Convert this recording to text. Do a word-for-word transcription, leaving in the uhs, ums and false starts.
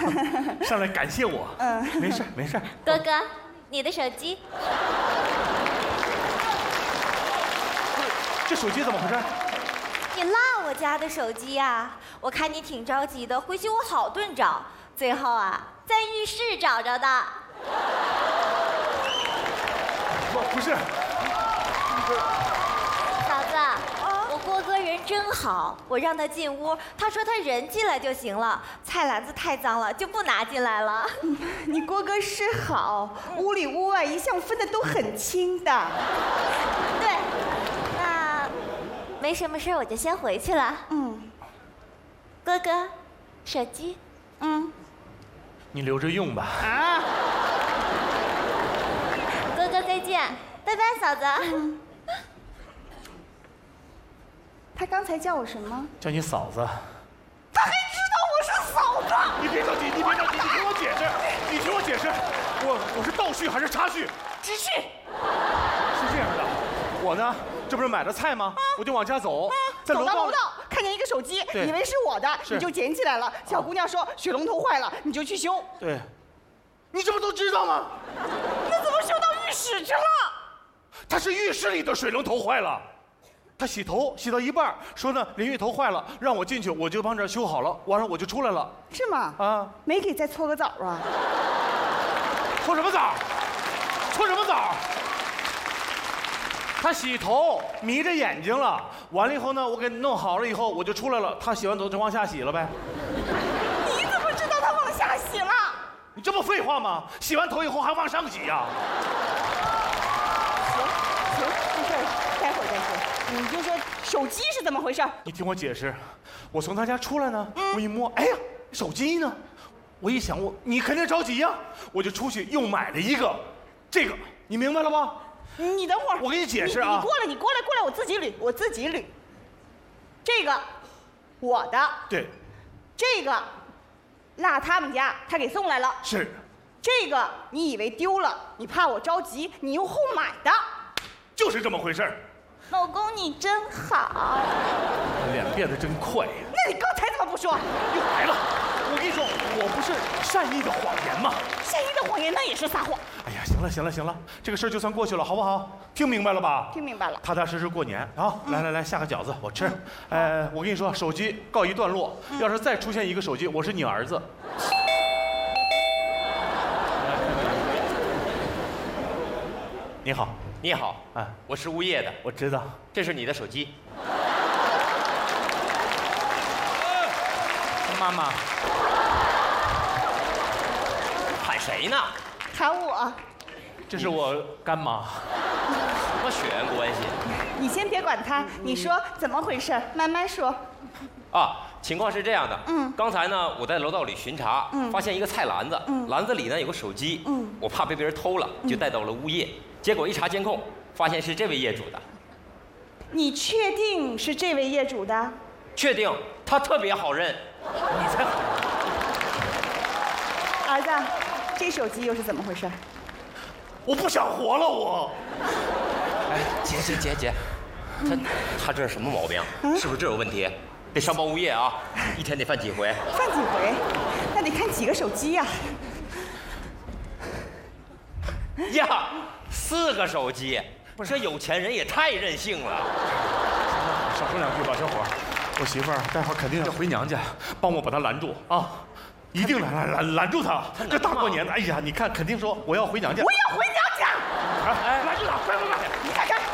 上来感谢我。嗯，没事没事。 哥哥，你的手机。 这手机怎么回事？ 你落我家的手机呀？我看你挺着急的，回去我好顿找，最后啊，在浴室找着的。 不不是。 嫂子，我郭哥人真好，我让他进屋，他说他人进来就行了，菜篮子太脏了就不拿进来了。 你郭哥是好，屋里屋外一向分的都很清的。 对，那没什么事，我就先回去了。 嗯， 哥哥，手机。 嗯， 你留着用吧。 啊， 哥哥再见，拜拜，嫂子。嗯， 他刚才叫我什么？ 叫你嫂子。 他还知道我是嫂子。 你别着急，你别着急，你听我解释，你听我解释，我我是倒叙还是插叙？ 直叙。 是这样的，我呢，这不是买了菜吗？啊、我就往家走，啊、在走楼道到楼道看见一个手机，以为是我的，你就捡起来了。小姑娘说水龙头坏了，你就去修。 对，你这不都知道吗？ 那怎么修到浴室去了？ 他是浴室里的水龙头坏了。他洗头洗到一半，说呢淋浴头坏了，让我进去，我就帮着修好了，完了我就出来了。 是吗？ 啊， 没给再搓个澡啊？ 搓什么澡？搓什么澡？他洗头迷着眼睛了，完了以后呢，我给弄好了以后，我就出来了。他洗完头就往下洗了呗。 你怎么知道他往下洗了？ 你这不废话吗？洗完头以后还往上洗呀？ 行行，没事，待会儿再说。你就说手机是怎么回事？ 你听我解释，我从他家出来呢，嗯、我一摸，哎呀，手机呢？我一想，我你肯定着急呀，我就出去又买了一个，这个你明白了吧？ 你等会儿， 我给你解释啊！ 你过来，你过来，过来，我自己捋，我自己捋。这个，我的。 对。 这个，落他们家，他给送来了。 是。 这个你以为丢了，你怕我着急，你用后买的。 就是这么回事儿。 老公，你真好。 脸变得真快呀！ 那你刚才怎么不说？ 又来了！我跟你说，我不是善意的谎言吗？ 善意的谎言那也是撒谎。 哎呀，行了行了行了，这个事儿就算过去了，好不好？听明白了吧？ 听明白了。 踏踏实实过年啊！嗯、来来来，下个饺子我吃。嗯、呃，我跟你说，手机告一段落。嗯、要是再出现一个手机，我是你儿子。你好。 你好，啊，我是物业的， 我知道， 这是你的手机。 妈妈， 喊谁呢？ 喊我。 这是我干妈。 什么血缘关系？ 你先别管他，你说怎么回事？慢慢说。 啊，情况是这样的， 嗯， 刚才呢，我在楼道里巡查，嗯，发现一个菜篮子，嗯，篮子里呢有个手机，嗯，我怕被别人偷了，就带到了物业。结果一查监控，发现是这位业主的。 你确定是这位业主的？ 确定，他特别好认。 你才好。 儿子，这手机又是怎么回事？ 我不想活了，我。 哎，姐姐姐姐，他他这是什么毛病？嗯、是不是这有问题？得上报物业啊！一天得犯几回？ 犯几回？那得看几个手机呀、 啊？呀！四个手机，这有钱人也太任性了。 少说两句吧，小伙儿。我媳妇儿待会儿肯定要回娘家，帮我把她拦住啊！一定拦拦拦拦住她。这大过年的，哎呀，你看，肯定说我要回娘家。 我要回娘家！ 哎，拦住她！快快快！ 你看看，